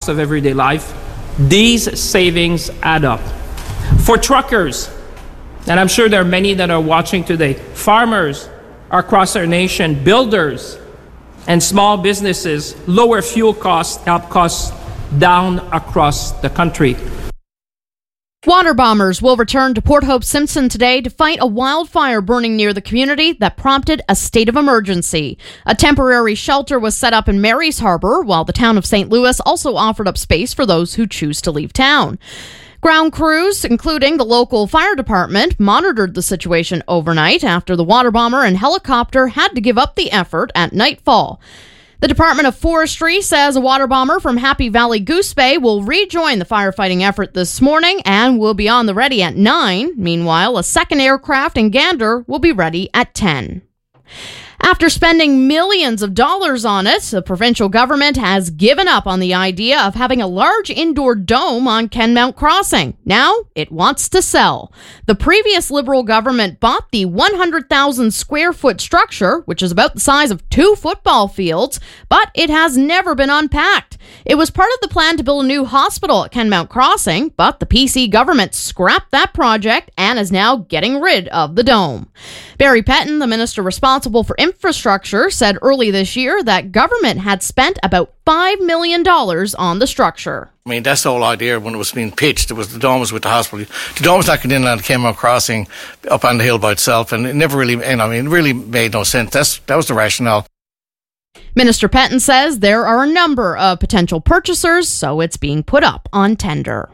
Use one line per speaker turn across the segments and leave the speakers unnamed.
of everyday life, these savings add up. For truckers, and I'm sure there are many that are watching today, farmers across our nation, builders, and small businesses, lower fuel costs help costs down across the country.
Water bombers will return to Port Hope Simpson today to fight a wildfire burning near the community that prompted a state of emergency. A temporary shelter was set up in Mary's Harbor, while the town of St. Louis also offered up space for those who choose to leave town. Ground crews, including the local fire department, monitored the situation overnight after the water bomber and helicopter had to give up the effort at nightfall. The Department of Forestry says a water bomber from Happy Valley Goose Bay will rejoin the firefighting effort this morning and will be on the ready at 9. Meanwhile, a second aircraft in Gander will be ready at 10. After spending millions of dollars on it, the provincial government has given up on the idea of having a large indoor dome on Kenmount Crossing. Now it wants to sell. The previous Liberal government bought the 100,000 square foot structure, which is about the size of 2 football fields, but it has never been unpacked. It was part of the plan to build a new hospital at Kenmount Crossing, but the PC government scrapped that project and is now getting rid of the dome. Barry Pettin, the minister responsible for infrastructure, said early this year that government had spent about $5 million on the structure.
I mean, that's the whole idea when it was being pitched. It was the dome was with the hospital. The dome was not going inland, Kenmount Crossing up on the hill by itself, and it never really, it really made no sense. That was the rationale.
Minister Pettin says there are a number of potential purchasers, so it's being put up on tender.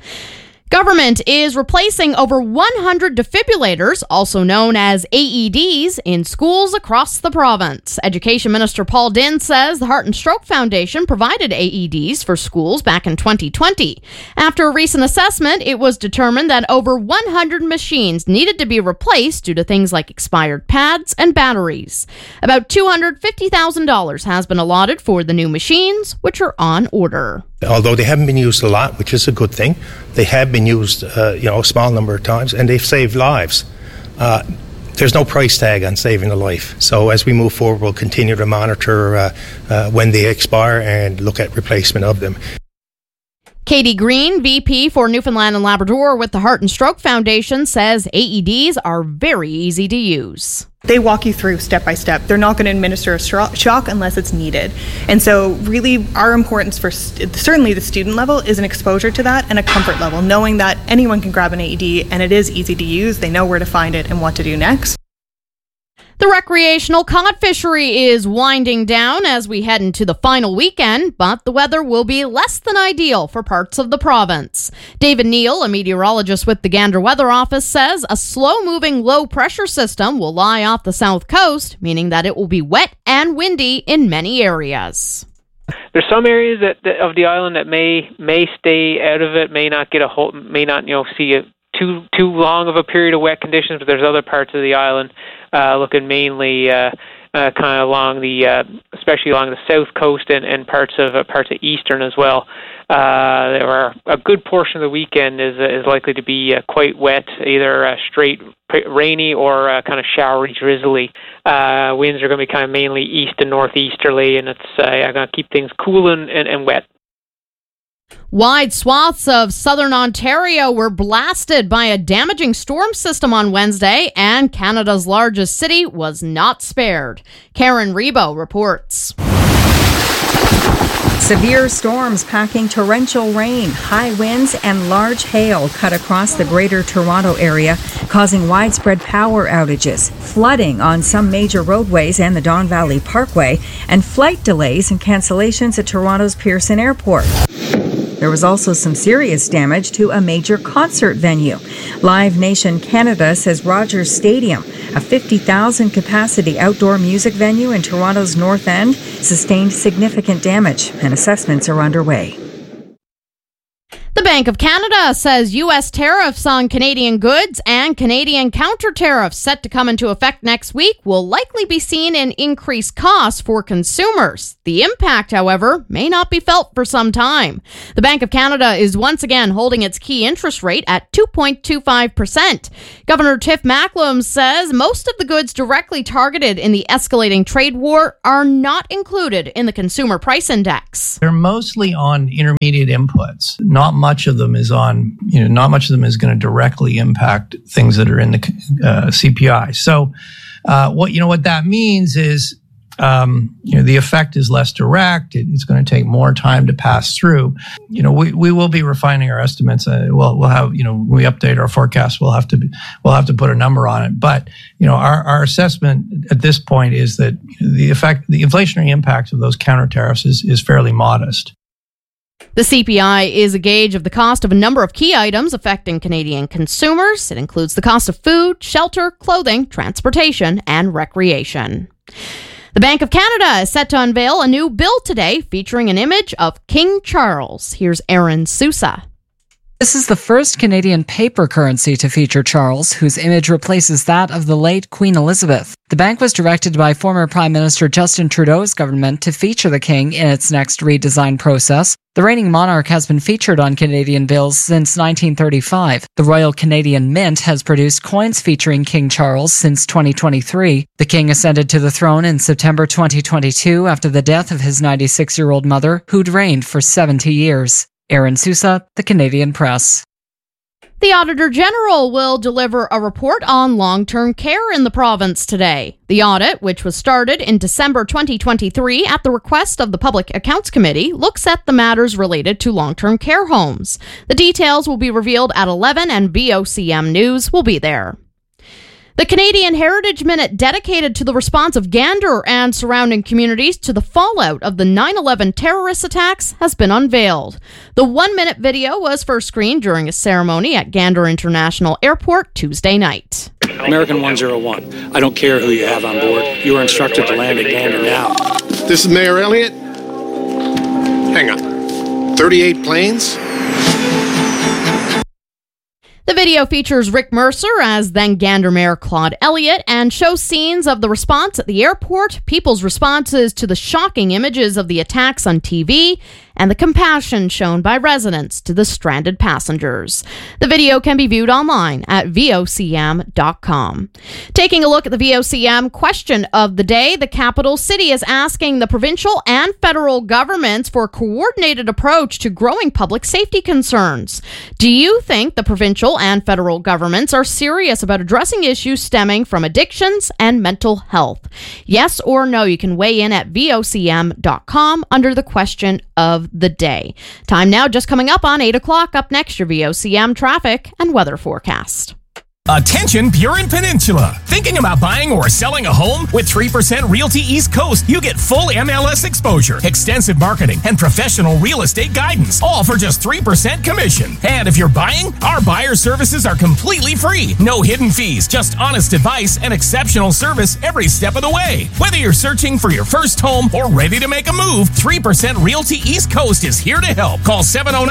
Government is replacing over 100 defibrillators, also known as AEDs, in schools across the province. Education Minister Paul Dinn says the Heart and Stroke Foundation provided AEDs for schools back in 2020. After a recent assessment, it was determined that over 100 machines needed to be replaced due to things like expired pads and batteries. About $250,000 has been allotted for the new machines, which are on order.
Although they haven't been used a lot, which is a good thing, they have been used a small number of times, and they've saved lives. There's no price tag on saving a life. So as we move forward, we'll continue to monitor when they expire and look at replacement of them.
Katie Green, VP for Newfoundland and Labrador with the Heart and Stroke Foundation, says AEDs are very easy to use.
They walk you through step by step. They're not going to administer a shock unless it's needed. And so really our importance for certainly the student level is an exposure to that and a comfort level, knowing that anyone can grab an AED and it is easy to use. They know where to find it and what to do next.
The recreational cod fishery is winding down as we head into the final weekend, but the weather will be less than ideal for parts of the province. David Neal, a meteorologist with the Gander Weather Office, says a slow-moving low-pressure system will lie off the south coast, meaning that it will be wet and windy in many areas.
There's some areas of the island that may stay out of it, may not see a too long of a period of wet conditions, but there's other parts of the island looking mainly kind of along especially along the south coast and parts of eastern as well. There are a good portion of the weekend is likely to be quite wet, either straight rainy or kind of showery, drizzly. Winds are going to be kind of mainly east and northeasterly, and it's going to keep things cool and wet.
Wide swaths of southern Ontario were blasted by a damaging storm system on Wednesday, and Canada's largest city was not spared. Karen Rebo reports.
Severe storms packing torrential rain, high winds, and large hail cut across the Greater Toronto area, causing widespread power outages, flooding on some major roadways and the Don Valley Parkway, and flight delays and cancellations at Toronto's Pearson Airport. There was also some serious damage to a major concert venue. Live Nation Canada says Rogers Stadium, a 50,000 capacity outdoor music venue in Toronto's North End, sustained significant damage, and assessments are underway.
The Bank of Canada says U.S. tariffs on Canadian goods and Canadian counter-tariffs set to come into effect next week will likely be seen in increased costs for consumers. The impact, however, may not be felt for some time. The Bank of Canada is once again holding its key interest rate at 2.25%. Governor Tiff Macklem says most of the goods directly targeted in the escalating trade war are not included in the Consumer Price Index.
They're mostly on intermediate inputs. Not much of them is on, not much of them is going to directly impact things that are in the CPI. So, what that means is, the effect is less direct. It's going to take more time to pass through. We will be refining our estimates. We'll have, when we update our forecast, we'll have to put a number on it. But, our assessment at this point is that the inflationary impact of those counter tariffs is fairly modest.
The CPI is a gauge of the cost of a number of key items affecting Canadian consumers. It includes the cost of food, shelter, clothing, transportation, and recreation. The Bank of Canada is set to unveil a new bill today featuring an image of King Charles. Here's Aaron Sousa.
This is the first Canadian paper currency to feature Charles, whose image replaces that of the late Queen Elizabeth. The bank was directed by former Prime Minister Justin Trudeau's government to feature the king in its next redesign process. The reigning monarch has been featured on Canadian bills since 1935. The Royal Canadian Mint has produced coins featuring King Charles since 2023. The king ascended to the throne in September 2022 after the death of his 96-year-old mother, who'd reigned for 70 years. Aaron Sousa, The Canadian Press.
The Auditor General will deliver a report on long-term care in the province today. The audit, which was started in December 2023 at the request of the Public Accounts Committee, looks at the matters related to long-term care homes. The details will be revealed at 11 and VOCM News will be there. The Canadian Heritage Minute dedicated to the response of Gander and surrounding communities to the fallout of the 9/11 terrorist attacks has been unveiled. The 1-minute video was first screened during a ceremony at Gander International Airport Tuesday night.
American 101, I don't care who you have on board. You are instructed to land at Gander now.
This is Mayor Elliott. Hang on. 38 planes?
The video features Rick Mercer as then Gander Mayor Claude Elliott and shows scenes of the response at the airport, people's responses to the shocking images of the attacks on TV, and the compassion shown by residents to the stranded passengers. The video can be viewed online at VOCM.com. Taking a look at the VOCM question of the day, the capital city is asking the provincial and federal governments for a coordinated approach to growing public safety concerns. Do you think the provincial and federal governments are serious about addressing issues stemming from addictions and mental health? Yes or no, you can weigh in at VOCM.com under the question of the day. Time now just coming up on 8 o'clock. Up next, your VOCM traffic and weather forecast.
Attention Burin Peninsula. Thinking about buying or selling a home? With 3% Realty East Coast, you get full MLS exposure, extensive marketing, and professional real estate guidance, all for just 3% commission. And if you're buying, our buyer services are completely free. No hidden fees, just honest advice and exceptional service every step of the way. Whether you're searching for your first home or ready to make a move, 3% Realty East Coast is here to help. Call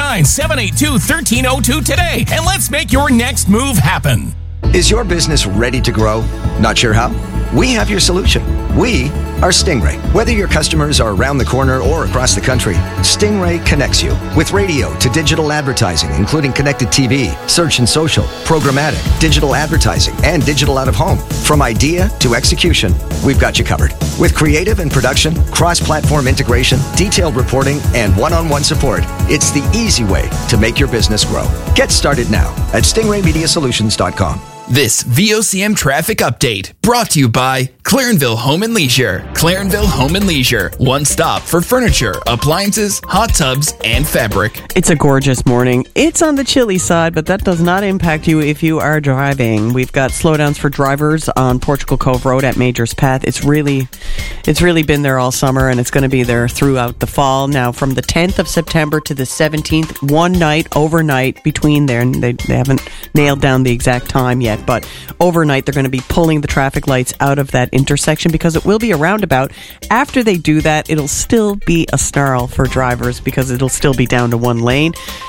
709-782-1302 today, and let's make your next move happen.
Is your business ready to grow? Not sure how? We have your solution. We are Stingray. Whether your customers are around the corner or across the country, Stingray connects you with radio to digital advertising, including connected TV, search and social, programmatic, digital advertising, and digital out-of-home. From idea to execution, we've got you covered. With creative and production, cross-platform integration, detailed reporting, and one-on-one support, it's the easy way to make your business grow. Get started now at stingraymediasolutions.com.
This VOCM traffic update brought to you by Clarenville Home and Leisure. Clarenville Home and Leisure. One stop for furniture, appliances, hot tubs, and fabric.
It's a gorgeous morning. It's on the chilly side, but that does not impact you if you are driving. We've got slowdowns for drivers on Portugal Cove Road at Majors Path. It's really been there all summer, and it's going to be there throughout the fall. Now, from the 10th of September to the 17th, one night, overnight between there, and they haven't nailed down the exact time yet. But overnight, they're going to be pulling the traffic lights out of that intersection because it will be a roundabout. After they do that, it'll still be a snarl for drivers because it'll still be down to one lane.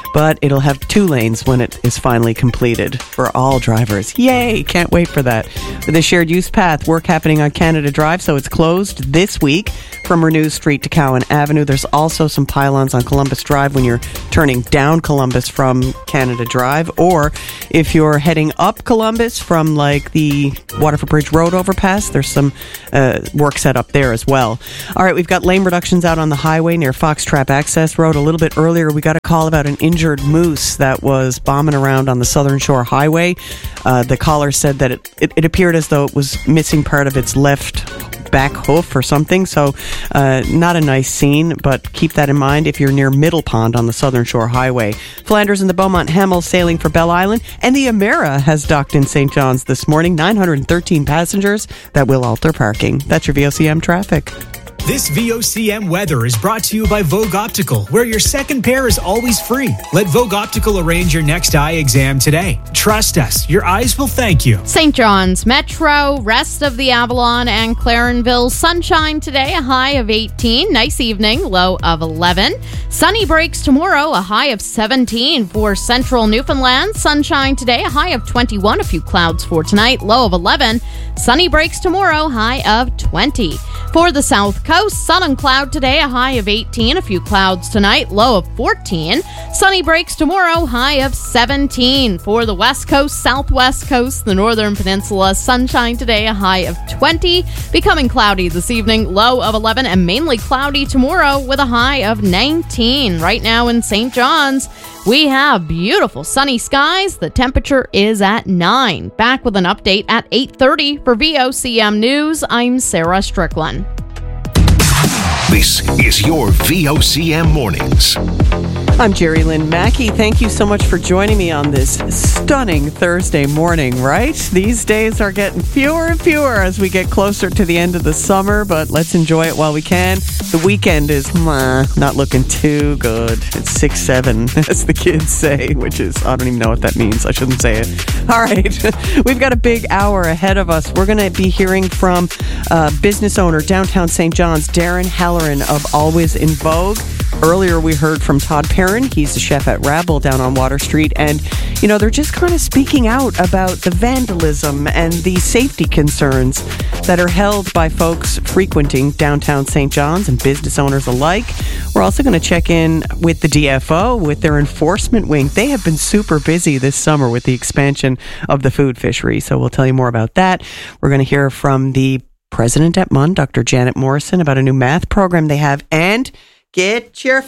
but it'll have 2 lanes when it is finally completed for all drivers. Yay! Can't wait for that. With a shared use path, work happening on Canada Drive, so it's closed this week from Renew Street to Cowan Avenue. There's also some pylons on Columbus Drive when you're turning down Columbus from Canada Drive, or if you're heading up Columbus from like the Waterford Bridge Road overpass, there's some work set up there as well. All right, we've got lane reductions out on the highway near Foxtrap Access Road. A little bit earlier, we got a call about an injured moose that was bombing around on the Southern Shore Highway. The caller said that it appeared as though it was missing part of its left back hoof or something, so not a nice scene, but keep that in mind if you're near Middle Pond on the Southern Shore Highway. Flanders and the Beaumont Hamel sailing for Bell Island, and the Emera has docked in St. John's this morning. 913 passengers. That will alter parking. That's your VOCM traffic.
This VOCM weather is brought to you by Vogue Optical, where your second pair is always free. Let Vogue Optical arrange your next eye exam today. Trust us, your eyes will thank you.
St. John's Metro, rest of the Avalon and Clarenville, sunshine today, a high of 18. Nice evening, low of 11. Sunny breaks tomorrow, a high of 17 for central Newfoundland. Sunshine today, a high of 21. A few clouds for tonight, low of 11. Sunny breaks tomorrow, high of 20. For the South Coast, sun and cloud today, a high of 18. A few clouds tonight, low of 14. Sunny breaks tomorrow, high of 17. For the West Coast, Southwest Coast, the Northern Peninsula, sunshine today, a high of 20. Becoming cloudy this evening, low of 11, and mainly cloudy tomorrow with a high of 19. Right now in St. John's, we have beautiful sunny skies. The temperature is at 9. Back with an update at 8:30 for VOCM News. I'm Sarah Strickland.
This is your VOCM Mornings.
I'm Jerry Lynn Mackey. Thank you so much for joining me on this stunning Thursday morning, right? These days are getting fewer and fewer as we get closer to the end of the summer, but let's enjoy it while we can. The weekend is not looking too good. It's 6-7, as the kids say, which is, I don't even know what that means. I shouldn't say it. All right. We've got a big hour ahead of us. We're going to be hearing from business owner downtown St. John's, Darren Halloran of Always in Vogue. Earlier, we heard from Todd Perrin. He's the chef at Rabble down on Water Street. And, you know, they're just kind of speaking out about the vandalism and the safety concerns that are held by folks frequenting downtown St. John's and business owners alike. We're also going to check in with the DFO, with their enforcement wing. They have been super busy this summer with the expansion of the food fishery. So we'll tell you more about that. We're going to hear from the president at MUN, Dr. Janet Morrison, about a new math program they have. And get your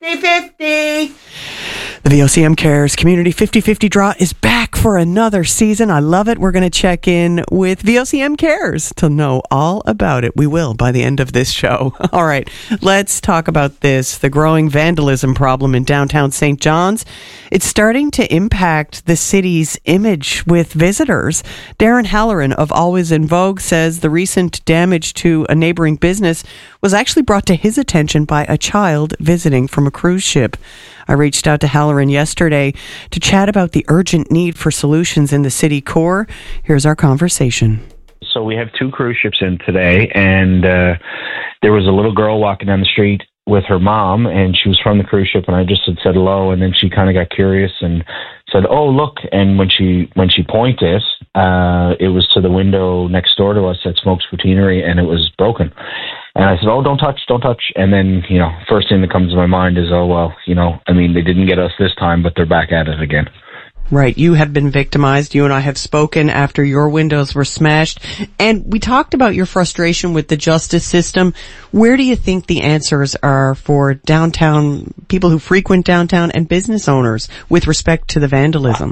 50-50. The VOCM Cares Community 50-50 Draw is back for another season. I love it. We're going to check in with VOCM Cares to know all about it. We will by the end of this show. All right, let's talk about this. The growing vandalism problem in downtown St. John's. It's starting to impact the city's image with visitors. Darren Halloran of Always in Vogue says the recent damage to a neighboring business was actually brought to his attention by a child visiting from a cruise ship. I reached out to Halloran yesterday to chat about the urgent need for solutions in the city core. Here's our conversation.
So we have 2 cruise ships in today, and there was a little girl walking down the street with her mom, and she was from the cruise ship, and I just had said hello, and then she kind of got curious and said, "Oh, look!" And when she pointed, it was to the window next door to us at Smokes Poutineery, and it was broken. And I said, "Oh, don't touch." And then, you know, first thing that comes to my mind is, oh, well, you know, I mean, they didn't get us this time, but they're back at it again.
Right. You have been victimized. You and I have spoken after your windows were smashed. And we talked about your frustration with the justice system. Where do you think the answers are for downtown, people who frequent downtown and business owners with respect to the vandalism?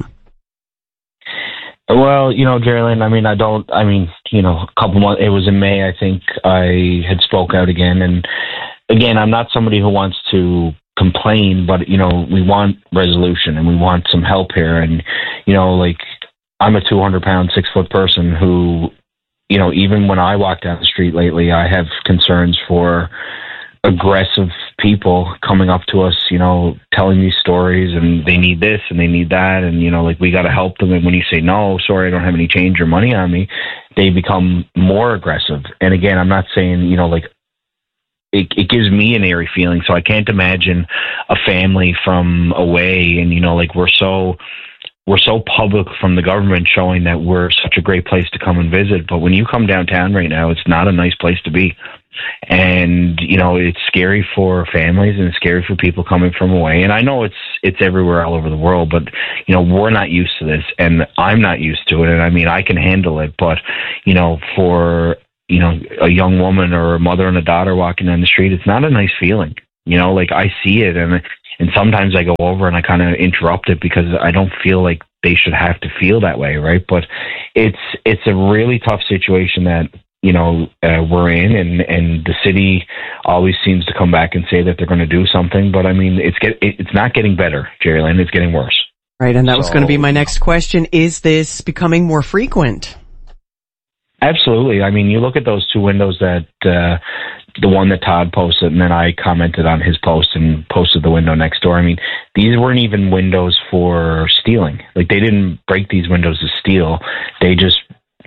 Well, you know, Geraldine, you know, a couple months, it was in May, I think I had spoke out again. And again, I'm not somebody who wants to complain, but, you know, we want resolution and we want some help here. And, you know, like, I'm a 200-pound, 6-foot person who, you know, even when I walk down the street lately, I have concerns for aggressive people coming up to us, you know, telling these stories, and they need this and they need that, and, you know, like, we got to help them. And when you say, "No, sorry, I don't have any change or money on me," they become more aggressive. And again, I'm not saying, you know, like, it gives me an eerie feeling. So I can't imagine a family from away, and like we're so public from the government showing that we're such a great place to come and visit. But when you come downtown right now, it's not a nice place to be. And, it's scary for families and it's scary for people coming from away. And I know it's everywhere all over the world, but, we're not used to this and I'm not used to it. And I mean, I can handle it, but, for, a young woman or a mother and a daughter walking down the street, it's not a nice feeling. I see it and sometimes I go over and I kind of interrupt it because I don't feel like they should have to feel that way, right? But it's a really tough situation that we're in, and the city always seems to come back and say that they're going to do something, but I mean it's not getting better, Jerry Lynn. It's getting worse.
Right, and that was going to be my next question. Is this becoming more frequent?
Absolutely. I mean, you look at those two windows that the one that Todd posted, and then I commented on his post and posted the window next door. I mean, these weren't even windows for stealing. Like, they didn't break these windows to steal. They just,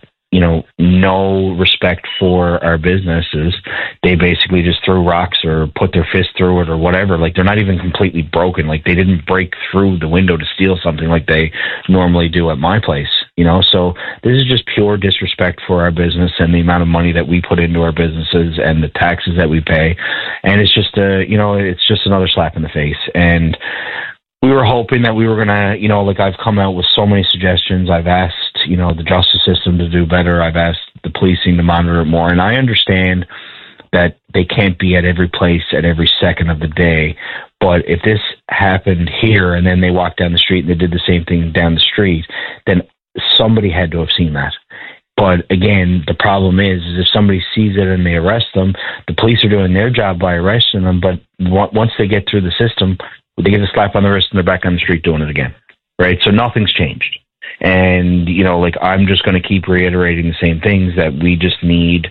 no respect for our businesses. They basically just threw rocks or put their fist through it or whatever. Like, they're not even completely broken. Like, they didn't break through the window to steal something like they normally do at my place. So this is just pure disrespect for our business and the amount of money that we put into our businesses and the taxes that we pay. And it's just it's just another slap in the face. And we were hoping that we were going to, I've come out with so many suggestions. I've asked, the justice system to do better. I've asked the policing to monitor it more. And I understand that they can't be at every place at every second of the day. But if this happened here and then they walked down the street and they did the same thing down the street, then somebody had to have seen that. But again, the problem is if somebody sees it and they arrest them, the police are doing their job by arresting them. But once they get through the system, they get a slap on the wrist and they're back on the street doing it again. Right? So nothing's changed. And, I'm just going to keep reiterating the same things, that we just need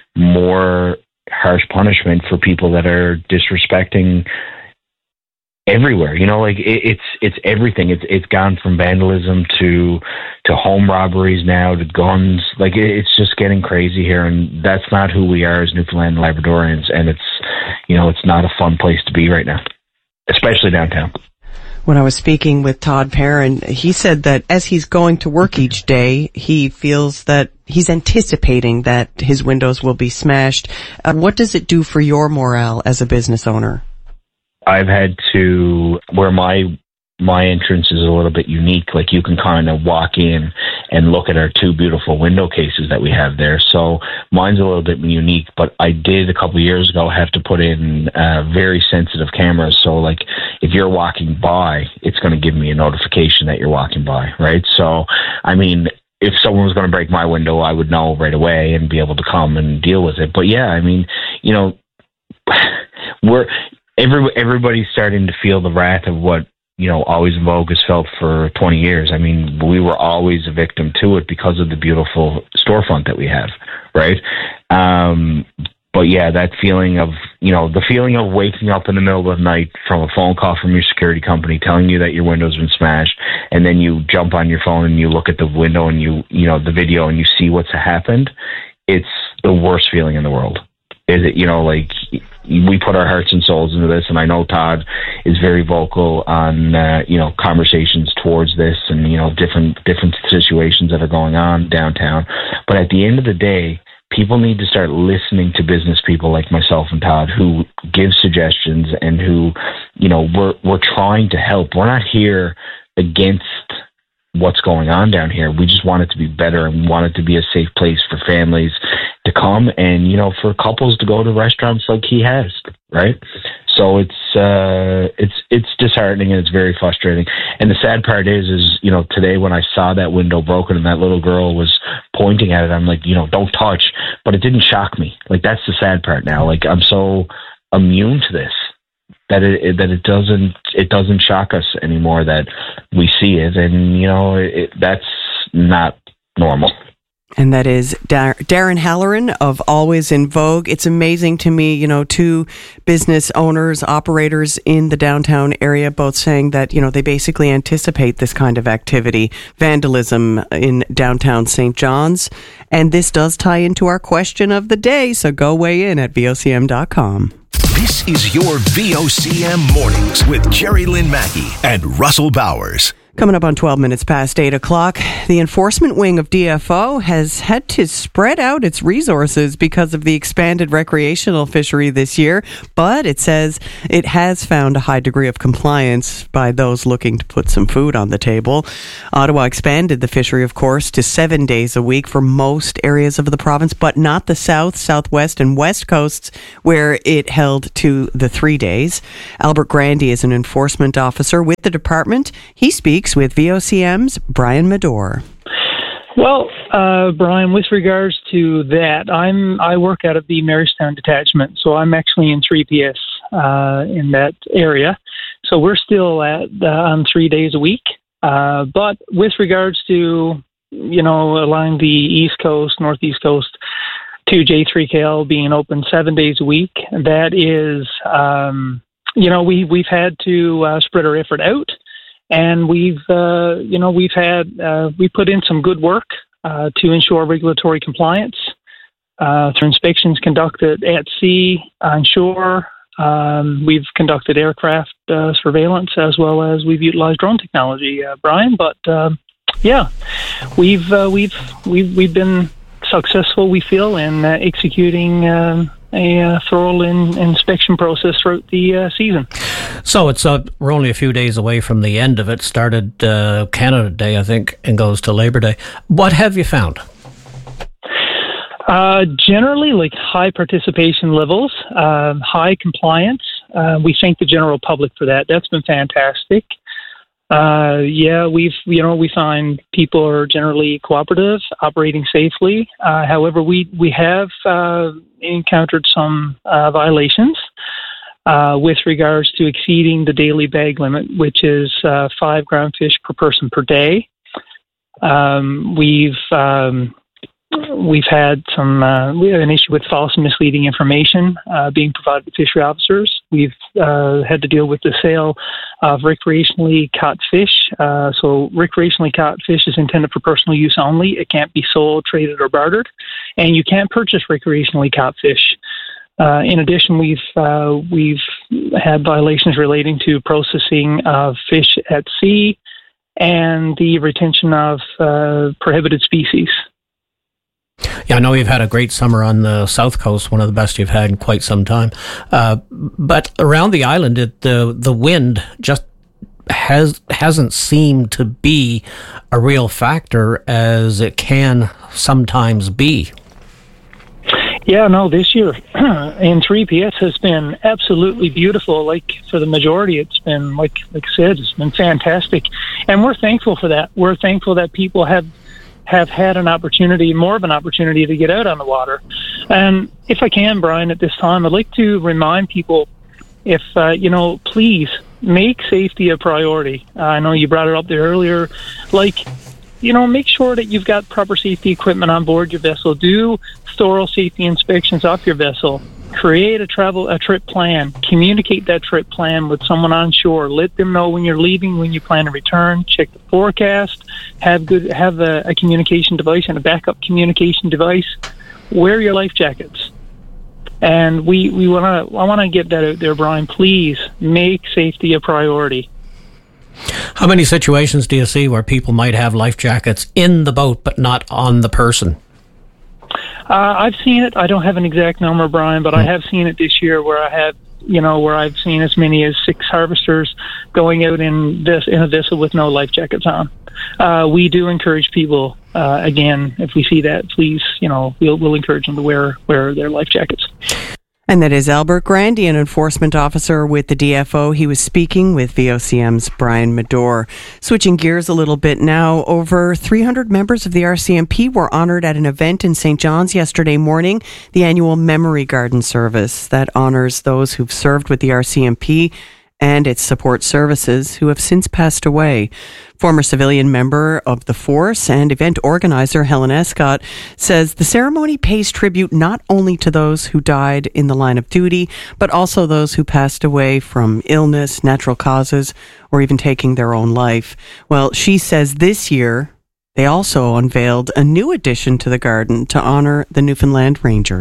more harsh punishment for people that are disrespecting everywhere. It's everything. It's gone from vandalism to home robberies now to guns. Like, it's just getting crazy here, and that's not who we are as Newfoundland and Labradorians. And it's not a fun place to be right now, especially downtown.
When I was speaking with Todd Perrin, he said that as he's going to work each day, he feels that he's anticipating that his windows will be smashed. What does it do for your morale as a business owner?
I've had to, where my entrance is a little bit unique, like you can kind of walk in and look at our two beautiful window cases that we have there. So mine's a little bit unique, but I did a couple of years ago have to put in very sensitive cameras. So like if you're walking by, it's going to give me a notification that you're walking by, right? So, I mean, if someone was going to break my window, I would know right away and be able to come and deal with it. But yeah, I mean, everybody's starting to feel the wrath of what, Always in Vogue has felt for 20 years. I mean, we were always a victim to it because of the beautiful storefront that we have, right? But yeah, that feeling of, the feeling of waking up in the middle of the night from a phone call from your security company telling you that your window's been smashed, and then you jump on your phone and you look at the window and the video and you see what's happened. It's the worst feeling in the world. Is it, we put our hearts and souls into this, and I know Todd is very vocal on, conversations towards this and, different situations that are going on downtown. But at the end of the day, people need to start listening to business people like myself and Todd who give suggestions and who, we're trying to help. We're not here against what's going on down here. We just want it to be better and want it to be a safe place for families to come and, for couples to go to restaurants like he has, right? So it's disheartening and it's very frustrating. And the sad part is, today when I saw that window broken and that little girl was pointing at it, I'm like, don't touch, but it didn't shock me. Like, that's the sad part now. Like, I'm so immune to this that it doesn't shock us anymore that we see it. And, that's not normal.
And that is Darren Halloran of Always in Vogue. It's amazing to me, two business owners, operators in the downtown area, both saying that, they basically anticipate this kind of activity, vandalism in downtown St. John's. And this does tie into our question of the day, so go weigh in at vocm.com.
This is your VOCM Mornings with Jerry Lynn Mackey and Russell Bowers.
Coming up on 12 minutes past 8 o'clock, the enforcement wing of DFO has had to spread out its resources because of the expanded recreational fishery this year, but it says it has found a high degree of compliance by those looking to put some food on the table. Ottawa expanded the fishery, of course, to 7 days a week for most areas of the province, but not the south, southwest, and west coasts, where it held to the 3 days. Albert Grandy is an enforcement officer with the department. He speaks with VOCM's Brian Medore.
Well, Brian, with regards to that, I work out of the Marystown detachment, so I'm actually in 3PS in that area. So we're still at on 3 days a week. But with regards to, along the East Coast, Northeast Coast, to J3KL being open 7 days a week, that is, we've had to spread our effort out. And we put in some good work to ensure regulatory compliance through inspections conducted at sea, on shore. We've conducted aircraft surveillance, as well as we've utilized drone technology, Brian. But we've been successful, we feel, in executing a thorough inspection process throughout the season.
So we're only a few days away from the end of it. Started Canada Day, I think, and goes to Labor Day. What have you found?
Generally, like high participation levels, high compliance. We thank the general public for that. That's been fantastic. We find people are generally cooperative, operating safely. However, we have encountered some violations with regards to exceeding the daily bag limit, which is 5 ground fish per person per day. We've had an issue with false and misleading information being provided to fishery officers. We've had to deal with the sale of recreationally caught fish. So recreationally caught fish is intended for personal use only. It can't be sold, traded, or bartered, and you can't purchase recreationally caught fish. In addition, we've had violations relating to processing of fish at sea and the retention of prohibited species.
Yeah, I know you've had a great summer on the South Coast, one of the best you've had in quite some time. But around the island, the wind just hasn't seemed to be a real factor as it can sometimes be.
Yeah, no, this year in 3PS has been absolutely beautiful. Like for the majority, it's been, like I said, it's been fantastic. And we're thankful for that. We're thankful that people have had an opportunity, more of an opportunity to get out on the water. And if I can, Brian, at this time, I'd like to remind people, if, please make safety a priority. I know you brought it up there earlier. Make sure that you've got proper safety equipment on board your vessel. Do thorough safety inspections off your vessel. Create a trip plan. Communicate that trip plan with someone on shore. Let them know when you're leaving, when you plan to return. Check the forecast. Have a communication device and a backup communication device. Wear your life jackets. And I want to get that out there, Brian. Please make safety a priority.
How many situations do you see where people might have life jackets in the boat but not on the person?
I've seen it. I don't have an exact number, Brian, but I have seen it this year where I've seen as many as 6 harvesters going out in a vessel with no life jackets on. We do encourage people, again, if we see that, please, we'll encourage them to wear their life jackets.
And that is Albert Grandy, an enforcement officer with the DFO. He was speaking with VOCM's Brian Medore. Switching gears a little bit now, over 300 members of the RCMP were honoured at an event in St. John's yesterday morning, the annual Memory Garden service that honours those who've served with the RCMP and its support services who have since passed away. Former civilian member of the force and event organizer Helen Escott says the ceremony pays tribute not only to those who died in the line of duty, but also those who passed away from illness, natural causes, or even taking their own life. Well, she says this year they also unveiled a new addition to the garden to honour the Newfoundland Rangers.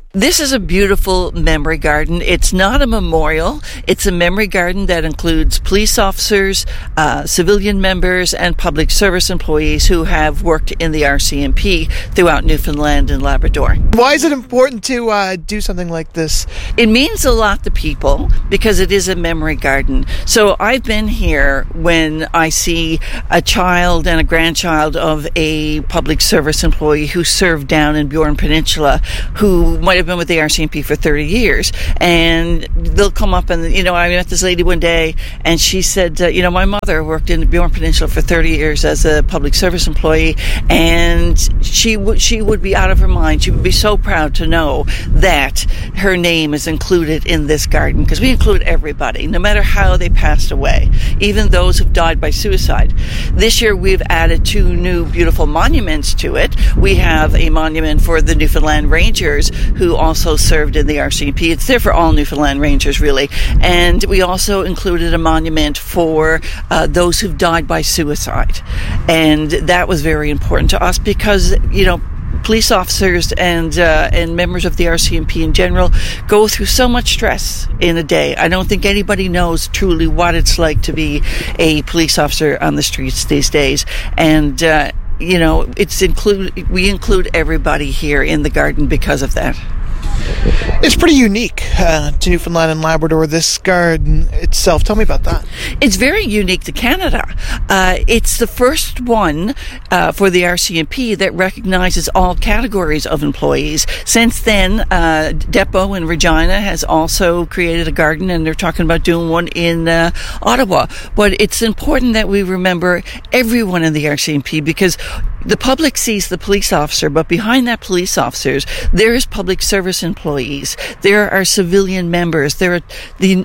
This is a beautiful memory garden. It's not a memorial. It's a memory garden that includes police officers, civilian members, and public service employees who have worked in the RCMP throughout Newfoundland and Labrador.
Why is it important to do something like this?
It means a lot to people because it is a memory garden. So I've been here when I see a child and a grandchild of a public service employee who served down in Burin Peninsula, who might have been with the RCMP for 30 years, and they'll come up and, I met this lady one day and she said, my mother worked in Burin Peninsula for 30 years as a public service employee, and she would be out of her mind. She would be so proud to know that her name is included in this garden, because we include everybody, no matter how they passed away, even those who've died by suicide. This year we've added 2 new beautiful monuments to it. We have a monument for the Newfoundland Rangers, who also served in the RCMP. It's there for all Newfoundland Rangers, really. And we also included a monument for those who've died by suicide. And that was very important to us because, police officers and members of the RCMP in general go through so much stress in a day. I don't think anybody knows truly what it's like to be a police officer on the streets these days. And we include everybody here in the garden because of that.
It's pretty unique to Newfoundland and Labrador, this garden itself. Tell me about that.
It's very unique to Canada. It's the first one for the RCMP that recognizes all categories of employees. Since then, Depot in Regina has also created a garden, and they're talking about doing one in Ottawa. But it's important that we remember everyone in the RCMP, because the public sees the police officer, but behind that police officers, there is public service employees. There are civilian members. There are the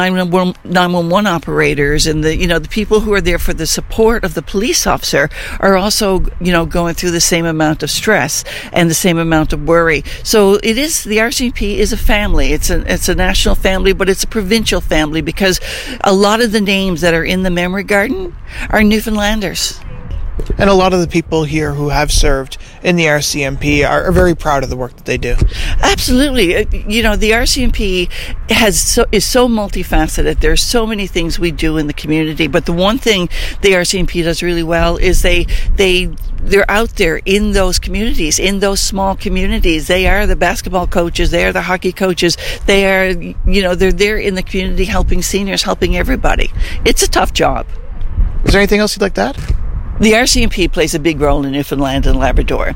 911 operators, and the people who are there for the support of the police officer are also, going through the same amount of stress and the same amount of worry. So the RCMP is a family. It's a national family, but it's a provincial family, because a lot of the names that are in the memory garden are Newfoundlanders.
And a lot of the people here who have served in the RCMP are very proud of the work that they do.
Absolutely. The RCMP is so multifaceted. There's so many things we do in the community, but the one thing the RCMP does really well is they're out there in those communities, in those small communities. They are the basketball coaches. They are the hockey coaches. They are, they're there in the community helping seniors, helping everybody. It's a tough job.
Is there anything else you'd like to add?
The RCMP plays a big role in Newfoundland and Labrador.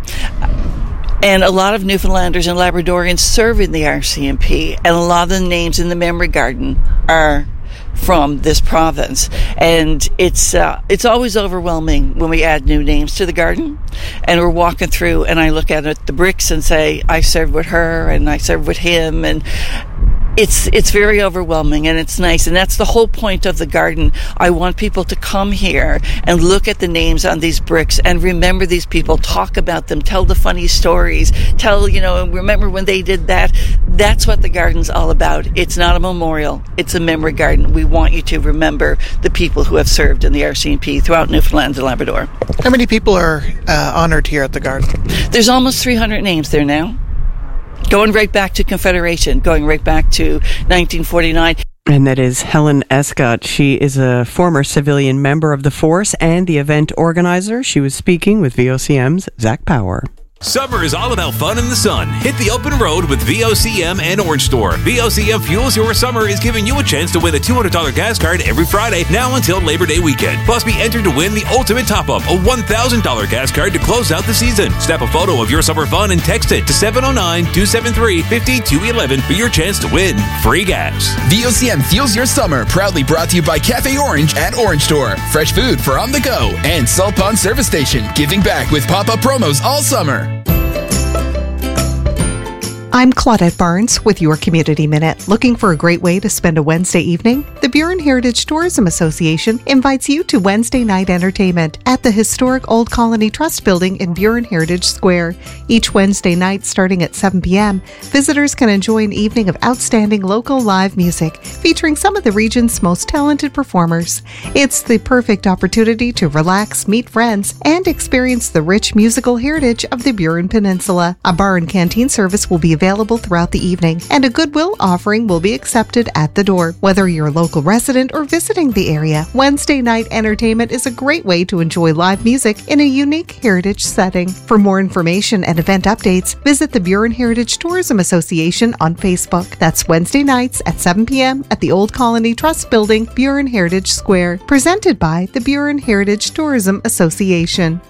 And a lot of Newfoundlanders and Labradorians serve in the RCMP, and a lot of the names in the memory garden are from this province. And it's always overwhelming when we add new names to the garden, and we're walking through and I look at the bricks and say, I served with her and I served with him, and it's very overwhelming, and it's nice. And that's the whole point of the garden. I want people to come here and look at the names on these bricks and remember these people, talk about them, tell the funny stories, remember when they did that. That's what the garden's all about. It's not a memorial. It's a memory garden. We want you to remember the people who have served in the RCMP throughout Newfoundland and Labrador.
How many people are honored here at the garden?
There's almost 300 names there now. Going right back to Confederation, going right back to 1949.
And that is Helen Escott. She is a former civilian member of the force and the event organizer. She was speaking with VOCM's Zach Power.
Summer is all about fun in the sun. Hit the open road with VOCM and Orange Store. VOCM Fuels Your Summer is giving you a chance to win a $200 gas card every Friday, now until Labor Day weekend. Plus, be entered to win the ultimate top-up, a $1,000 gas card to close out the season. Snap a photo of your summer fun and text it to 709-273-5211 for your chance to win free gas.
VOCM Fuels Your Summer, proudly brought to you by Cafe Orange at Orange Store. Fresh food for on the go. And Salt Pond Service Station, giving back with pop-up promos all summer.
I'm Claudette Barnes with your Community Minute. Looking for a great way to spend a Wednesday evening? The Burin Heritage Tourism Association invites you to Wednesday night entertainment at the historic Old Colony Trust Building in Burin Heritage Square. Each Wednesday night starting at 7 p.m., visitors can enjoy an evening of outstanding local live music featuring some of the region's most talented performers. It's the perfect opportunity to relax, meet friends, and experience the rich musical heritage of the Burin Peninsula. A bar and canteen service will be available throughout the evening, and a Goodwill offering will be accepted at the door. Whether you're a local resident or visiting the area, Wednesday night entertainment is a great way to enjoy live music in a unique heritage setting. For more information and event updates, visit the Burin Heritage Tourism Association on Facebook. That's Wednesday nights at 7 p.m. at the Old Colony Trust Building, Burin Heritage Square. Presented by the Burin Heritage Tourism Association.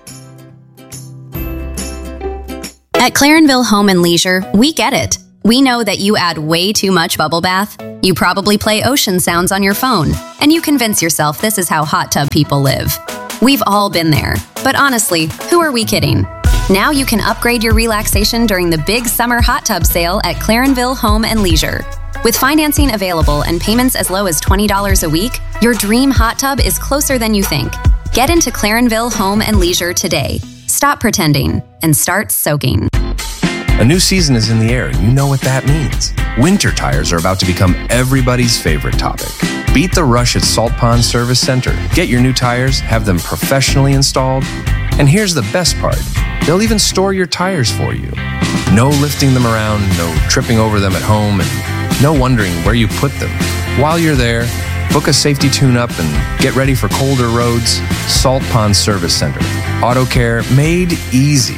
At Clarenville Home and Leisure, we get it. We know that you add way too much bubble bath. You probably play ocean sounds on your phone, and you convince yourself this is how hot tub people live. We've all been there. But honestly, who are we kidding? Now you can upgrade your relaxation during the big summer hot tub sale at Clarenville Home and Leisure. With financing available and payments as low as $20 a week, your dream hot tub is closer than you think. Get into Clarenville Home and Leisure today. Stop pretending and start soaking.
A new season is in the air, and you know what that means. Winter tires are about to become everybody's favorite topic. Beat the rush at Salt Pond Service Center. Get your new tires, have them professionally installed, and here's the best part. They'll even store your tires for you. No lifting them around, no tripping over them at home, and no wondering where you put them. While you're there, book a safety tune-up and get ready for colder roads. Salt Pond Service Center. Auto care made easy.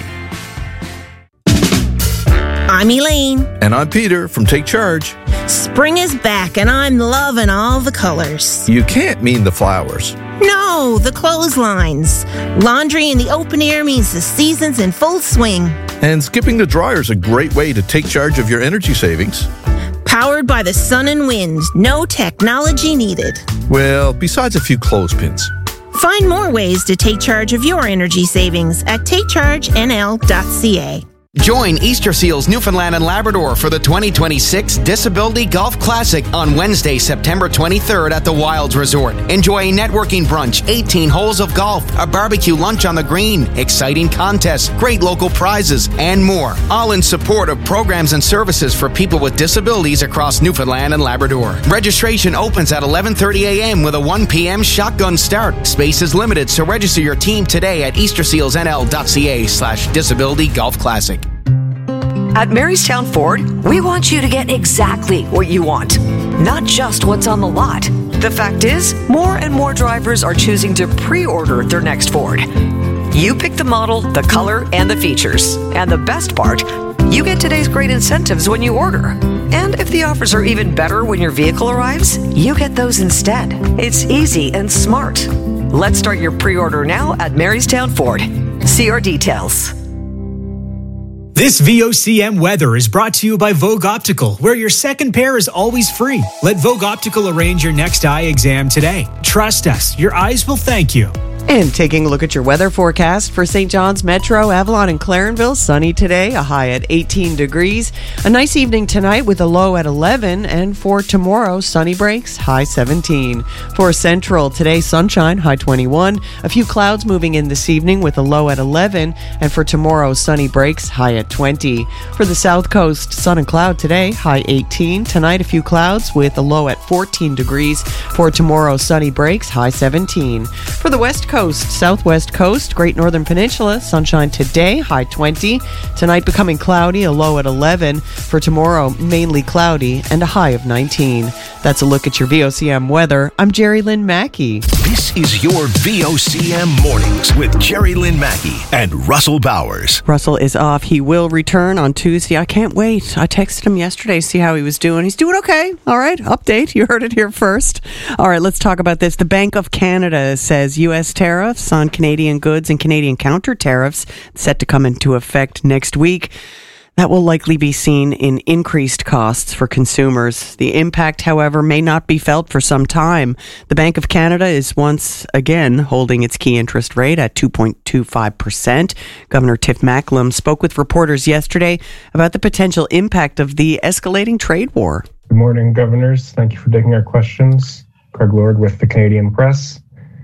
I'm Elaine.
And I'm Peter from Take Charge.
Spring is back and I'm loving all the colors.
You can't mean the flowers.
No, the clotheslines. Laundry in the open air means the season's in full swing.
And skipping the dryer is a great way to take charge of your energy savings.
Powered by the sun and wind. No technology needed.
Well, besides a few clothespins.
Find more ways to take charge of your energy savings at takechargenl.ca.
Join Easter Seals Newfoundland and Labrador for the 2026 Disability Golf Classic on Wednesday, September 23rd at the Wilds Resort. Enjoy a networking brunch, 18 holes of golf, a barbecue lunch on the green, exciting contests, great local prizes, and more. All in support of programs and services for people with disabilities across Newfoundland and Labrador. Registration opens at 11:30 a.m. with a 1 p.m. shotgun start. Space is limited, so register your team today at eastersealsnl.ca/disability golf classic.
At Marystown Ford, we want you to get exactly what you want, not just what's on the lot. The fact is, more and more drivers are choosing to pre-order their next Ford. You pick the model, the color, and the features. And the best part, you get today's great incentives when you order. And if the offers are even better when your vehicle arrives, you get those instead. It's easy and smart. Let's start your pre-order now at Marystown Ford. See our details.
This VOCM weather is brought to you by Vogue Optical, where your second pair is always free. Let Vogue Optical arrange your next eye exam today. Trust us, your eyes will thank you.
And taking a look at your weather forecast for St. John's Metro, Avalon, and Clarenville. Sunny today, a high at 18 degrees. A nice evening tonight with a low at 11. And for tomorrow, sunny breaks, high 17. For Central, today, sunshine, high 21. A few clouds moving in this evening with a low at 11. And for tomorrow, sunny breaks, high at 20. For the South Coast, sun and cloud today, high 18. Tonight, a few clouds with a low at 14 degrees. For tomorrow, sunny breaks, high 17. For the West Coast, Southwest Coast, Great Northern Peninsula, sunshine today, high 20. Tonight becoming cloudy, a low at 11. For tomorrow, mainly cloudy and a high of 19. That's a look at your VOCM weather. I'm Jerry Lynn Mackey.
This is your VOCM Mornings with Jerry Lynn Mackey and Russell Bowers.
Russell is off. He will return on Tuesday. I can't wait. I texted him yesterday to see how he was doing. He's doing okay. All right. Update. You heard it here first. All right. Let's talk about this. The Bank of Canada says U.S. tariffs on Canadian goods and Canadian counter tariffs set to come into effect next week. That will likely be seen in increased costs for consumers. The impact, however, may not be felt for some time. The Bank of Canada is once again holding its key interest rate at 2.25%. Governor Tiff Macklem spoke with reporters yesterday about the potential impact of the escalating trade war.
Good morning, governors. Thank you for taking our questions. Craig Lord with the Canadian Press.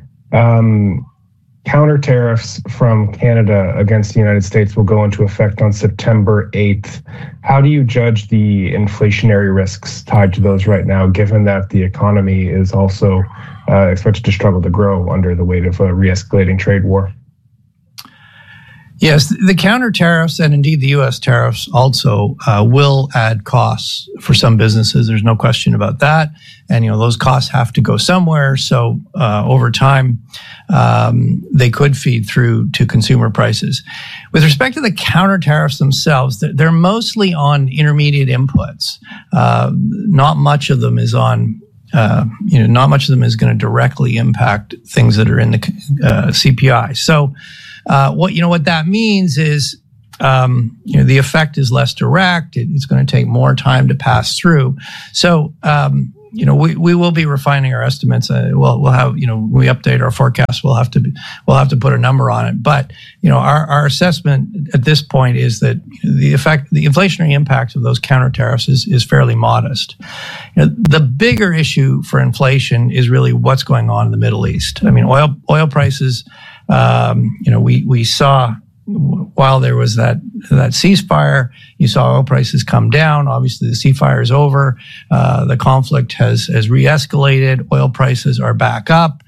Counter tariffs from Canada against the United States will go into effect on September 8th. How do you judge the inflationary risks tied to those right now, given that the economy is also expected to struggle to grow under the weight of a re-escalating trade war?
Yes, the counter tariffs and indeed the U.S. tariffs also will add costs for some businesses. There's no question about that. And, those costs have to go somewhere. So over time, they could feed through to consumer prices. With respect to the counter tariffs themselves, they're mostly on intermediate inputs. Not much of them is on not much of them is going to directly impact things that are in the CPI. So, what that means is, the effect is less direct. It's going to take more time to pass through. So, we will be refining our estimates. We'll have, when we update our forecast, we'll have to put a number on it. But, our assessment at this point is that the inflationary impact of those counter tariffs is fairly modest. The bigger issue for inflation is really what's going on in the Middle East. I mean, oil prices, we saw while there was that ceasefire, you saw oil prices come down. Obviously, the ceasefire is over. The conflict has re-escalated. Oil prices are back up.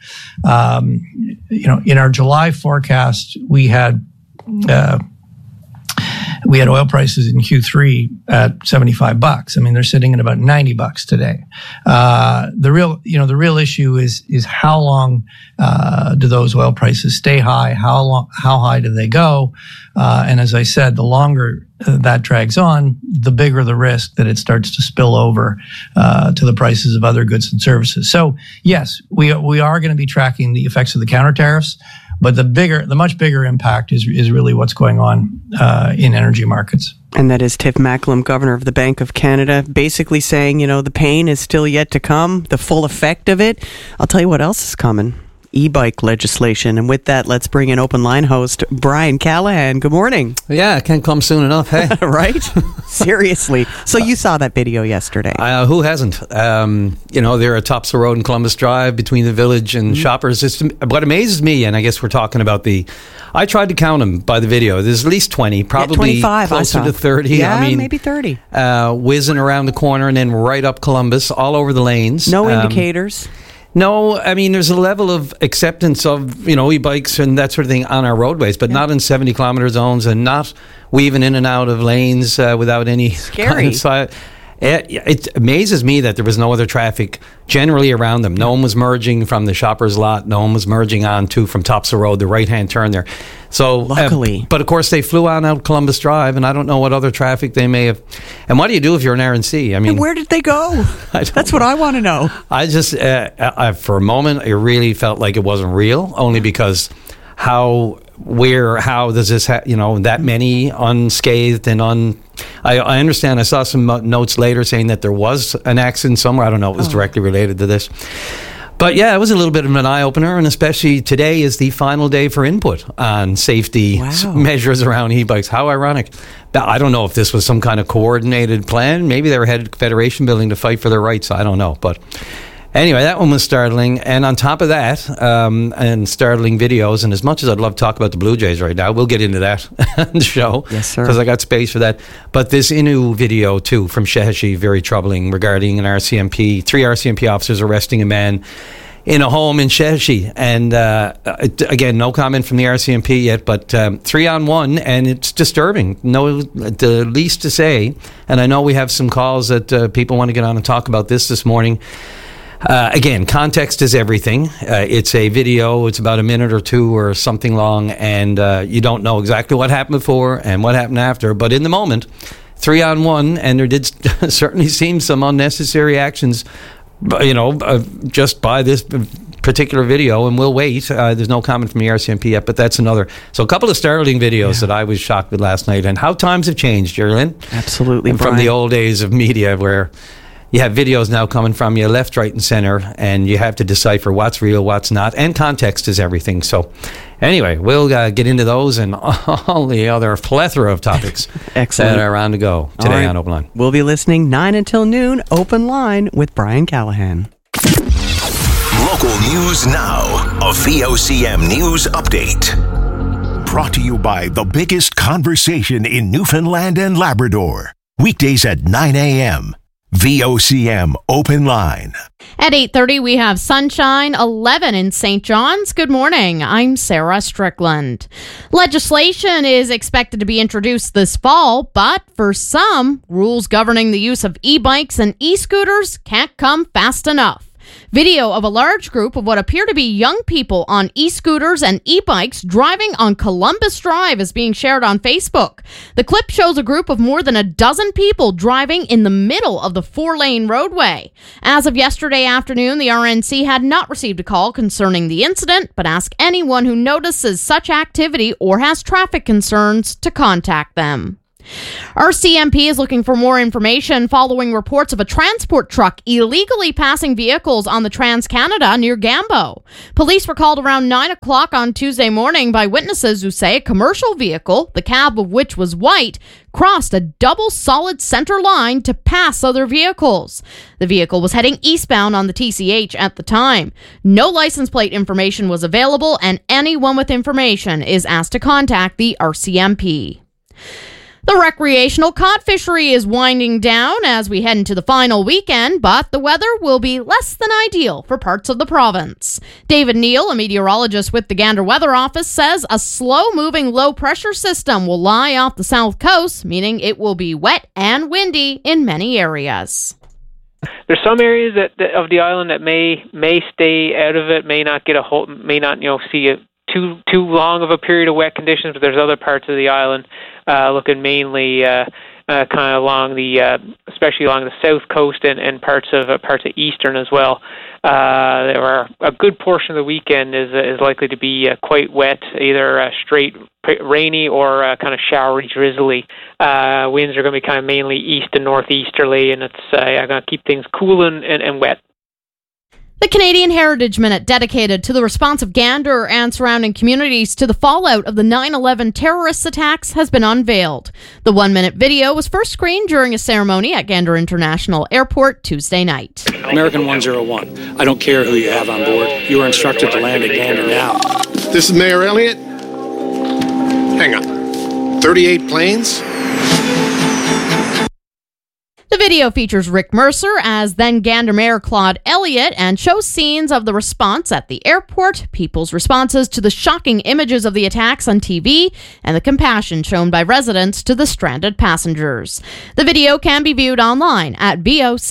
In our July forecast, we had oil prices in Q3 at $75. I mean, they're sitting at about $90 today. The real issue is how long do those oil prices stay high? How high do they go? And as I said, the longer that drags on, the bigger the risk that it starts to spill over to the prices of other goods and services. So yes, we are going to be tracking the effects of the counter tariffs. But the much bigger impact is really what's going on in energy markets.
And that is Tiff Macklem, Governor of the Bank of Canada, basically saying, the pain is still yet to come, the full effect of it. I'll tell you what else is coming. E-bike legislation. And with that, let's bring in Open Line host Brian Callahan. Good morning.
Yeah, it can't come soon enough, hey?
Right? Seriously. So you saw that video yesterday.
Who hasn't? They're at tops of the road in Columbus Drive between the Village and Shoppers. What amazes me, and I guess we're talking about I tried to count them by the video. There's at least 20, probably
25,
closer to 30.
Yeah, maybe 30.
Whizzing around the corner and then right up Columbus, all over the lanes.
No indicators.
No, I mean, there's a level of acceptance of, e-bikes and that sort of thing on our roadways, but not in 70-kilometer zones and not weaving in and out of lanes without any...
Scary.
It amazes me that there was no other traffic generally around them. No one was merging from the Shoppers lot. No one was merging onto from tops of the road, the right-hand turn there. So,
luckily.
But of course, they flew on out Columbus Drive, and I don't know what other traffic they may have. And what do you do if you're an RNC? I mean,
and where did they go? That's what I want to know.
I just, for a moment, I really felt like it wasn't real, only because how does this that many unscathed and I understand. I saw some notes later saying that there was an accident somewhere. I don't know if it was directly related to this. But yeah, it was a little bit of an eye-opener, and especially today is the final day for input on safety measures around e-bikes. How ironic. I don't know if this was some kind of coordinated plan. Maybe they were headed to the Federation building to fight for their rights. I don't know. But anyway, that one was startling. And on top of that, and startling videos, and as much as I'd love to talk about the Blue Jays right now, we'll get into that on the show.
Yes, sir.
Because I got space for that. But this Innu video, too, from Sheheshi, very troubling, regarding an RCMP, 3 RCMP officers arresting a man in a home in Sheheshi. And again, no comment from the RCMP yet, but 3-on-1, and it's disturbing. No, the least to say. And I know we have some calls that people want to get on and talk about this morning. Again, context is everything. It's a video. It's about a minute or two or something long, and you don't know exactly what happened before and what happened after. But in the moment, 3-on-1, and there did certainly seem some unnecessary actions, just by this particular video, and we'll wait. There's no comment from the RCMP yet, but that's another. So a couple of startling videos that I was shocked with last night, and how times have changed, Jerry.
Absolutely,
from the old days of media where you have videos now coming from you left, right, and center, and you have to decipher what's real, what's not, and context is everything. So anyway, we'll get into those and all the other plethora of topics that are on to go today on Open Line.
We'll be listening 9 until noon, Open Line with Brian Callahan.
Local news now, a VOCM news update. Brought to you by the biggest conversation in Newfoundland and Labrador. Weekdays at 9 a.m. VOCM Open Line.
At 8:30, we have sunshine, 11 in St. John's. Good morning. I'm Sarah Strickland. Legislation is expected to be introduced this fall, but for some, rules governing the use of e-bikes and e-scooters can't come fast enough. Video of a large group of what appear to be young people on e-scooters and e-bikes driving on Columbus Drive is being shared on Facebook. The clip shows a group of more than a dozen people driving in the middle of the 4-lane roadway. As of yesterday afternoon, the RNC had not received a call concerning the incident, but ask anyone who notices such activity or has traffic concerns to contact them. RCMP is looking for more information following reports of a transport truck illegally passing vehicles on the Trans-Canada near Gambo. Police were called around 9 o'clock on Tuesday morning by witnesses who say a commercial vehicle, the cab of which was white, crossed a double solid center line to pass other vehicles. The vehicle was heading eastbound on the TCH at the time. No license plate information was available, and anyone with information is asked to contact the RCMP. The recreational cod fishery is winding down as we head into the final weekend, but the weather will be less than ideal for parts of the province. David Neal, a meteorologist with the Gander Weather Office, says a slow-moving low-pressure system will lie off the south coast, meaning it will be wet and windy in many areas.
There's some areas of the island that may stay out of it, may not see it too long of a period of wet conditions, but there's other parts of the island looking mainly kind of along especially along the south coast and parts of eastern as well. There are a good portion of the weekend is likely to be quite wet, either straight rainy or kind of showery, drizzly. Winds are going to be kind of mainly east and northeasterly, and it's going to keep things cool and wet.
The Canadian Heritage Minute, dedicated to the response of Gander and surrounding communities to the fallout of the 9/11 terrorist attacks, has been unveiled. The 1-minute video was first screened during a ceremony at Gander International Airport Tuesday night.
American 101, I don't care who you have on board. You are instructed to land at Gander now.
This is Mayor Elliott. Hang on. 38 planes?
The video features Rick Mercer as then Gander Mayor Claude Elliott and shows scenes of the response at the airport, people's responses to the shocking images of the attacks on TV, and the compassion shown by residents to the stranded passengers. The video can be viewed online at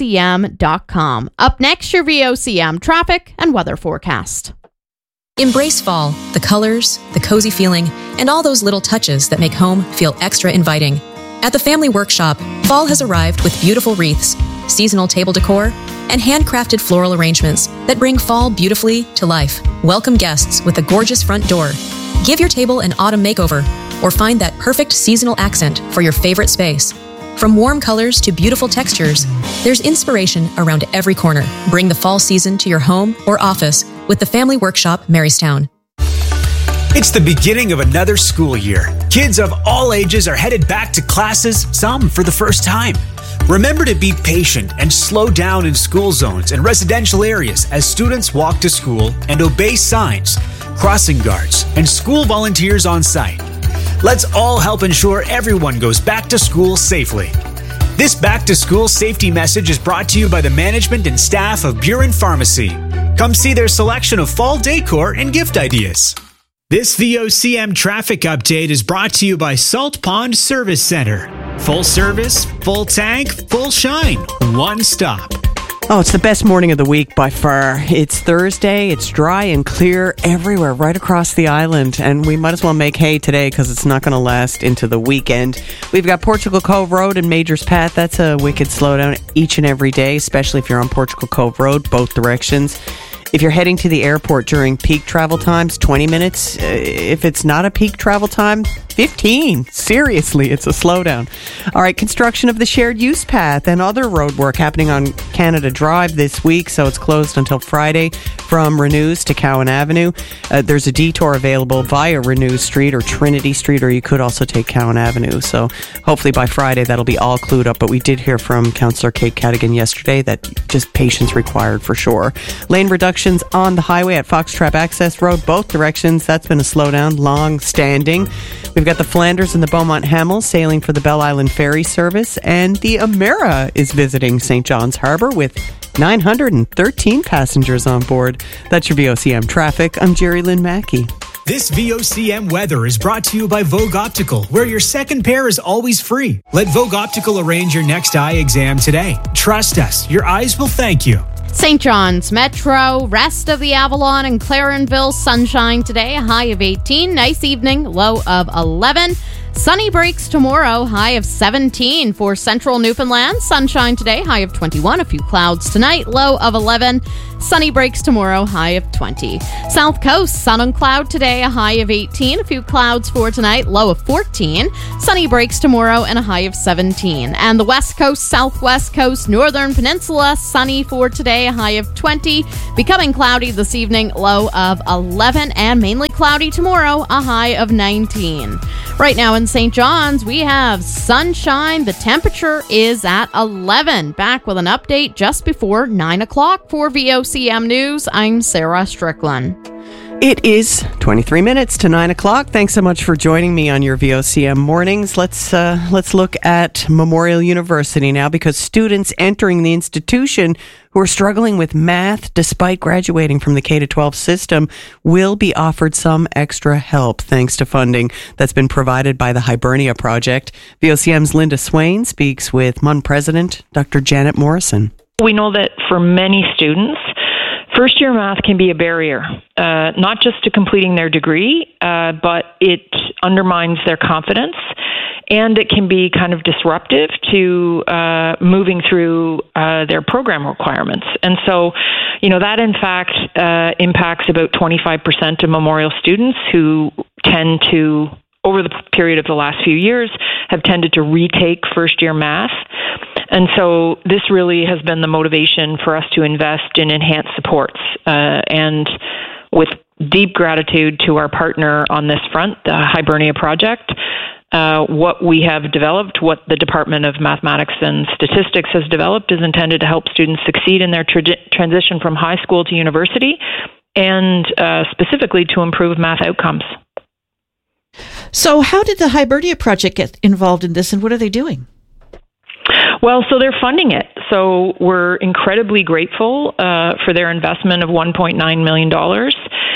VOCM.com. Up next, your VOCM traffic and weather forecast.
Embrace fall, the colors, the cozy feeling, and all those little touches that make home feel extra inviting. At the Family Workshop, fall has arrived with beautiful wreaths, seasonal table decor, and handcrafted floral arrangements that bring fall beautifully to life. Welcome guests with a gorgeous front door. Give your table an autumn makeover, or find that perfect seasonal accent for your favorite space. From warm colors to beautiful textures, there's inspiration around every corner. Bring the fall season to your home or office with the Family Workshop, Marystown.
It's the beginning of another school year. Kids of all ages are headed back to classes, some for the first time. Remember to be patient and slow down in school zones and residential areas as students walk to school and obey signs, crossing guards, and school volunteers on site. Let's all help ensure everyone goes back to school safely. This back-to-school safety message is brought to you by the management and staff of Buren Pharmacy. Come see their selection of fall decor and gift ideas. This VOCM traffic update is brought to you by Salt Pond Service Center. Full service, full tank, full shine. One stop.
Oh, it's the best morning of the week by far. It's Thursday. It's dry and clear everywhere, right across the island. And we might as well make hay today because it's not going to last into the weekend. We've got Portugal Cove Road and Majors Path. That's a wicked slowdown each and every day, especially if you're on Portugal Cove Road, both directions. If you're heading to the airport during peak travel times, 20 minutes. If it's not a peak travel time, 15. Seriously, it's a slowdown. All right, construction of the shared use path and other road work happening on Canada Drive this week, so it's closed until Friday from Renews to Cowan Avenue. There's a detour available via Renews Street or Trinity Street, or you could also take Cowan Avenue. So hopefully by Friday that'll be all clued up, but we did hear from Councillor Kate Cadigan yesterday that just patience required for sure. Lane reductions on the highway at Foxtrap Access Road, both directions. That's been a slowdown, long standing. We've got got the Flanders and the Beaumont Hamel sailing for the Belle Island Ferry service, and the Amera is visiting St. John's Harbor with 913 passengers on board. That's your VOCM traffic. I'm Jerry Lynn Mackey.
This VOCM weather is brought to you by Vogue Optical, where your second pair is always free. Let Vogue Optical arrange your next eye exam today. Trust us, your eyes will thank you.
St. John's Metro, rest of the Avalon and Clarenville, sunshine today, a high of 18. Nice evening, low of 11. Sunny breaks tomorrow, high of 17. For central Newfoundland, sunshine today, high of 21. A few clouds tonight, low of 11. Sunny breaks tomorrow, high of 20. South Coast, sun and cloud today, a high of 18. A few clouds for tonight, low of 14. Sunny breaks tomorrow and a high of 17. And the West Coast, Southwest Coast, Northern Peninsula, sunny for today, a high of 20. Becoming cloudy this evening, low of 11. And mainly cloudy tomorrow, a high of 19. Right now in St. John's, we have sunshine. The temperature is at 11. Back with an update just before 9 o'clock for VOCM News. I'm Sarah Strickland.
It is 23 minutes to 9 o'clock. Thanks so much for joining me on your VOCM mornings. Let's look at Memorial University now, because students entering the institution who are struggling with math despite graduating from the K-12 system will be offered some extra help thanks to funding that's been provided by the Hibernia Project. VOCM's Linda Swain speaks with MUN President Dr. Janet Morrison.
We know that for many students, first-year math can be a barrier, not just to completing their degree, but it undermines their confidence, and it can be kind of disruptive to moving through their program requirements. And so, that in fact impacts about 25% of Memorial students who tend to, over the period of the last few years, have tended to retake first-year math. And so this really has been the motivation for us to invest in enhanced supports. And with deep gratitude to our partner on this front, the Hibernia Project, what we have developed, what the Department of Mathematics and Statistics has developed, is intended to help students succeed in their transition from high school to university, and specifically to improve math outcomes.
So how did the Hibernia Project get involved in this, and what are they doing?
Well, so they're funding it. So we're incredibly grateful for their investment of $1.9 million.